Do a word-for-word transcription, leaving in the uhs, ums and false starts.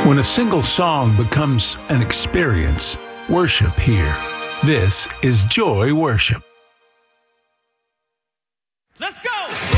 When a single song becomes an experience, worship here. This is Joy Worship. Let's go!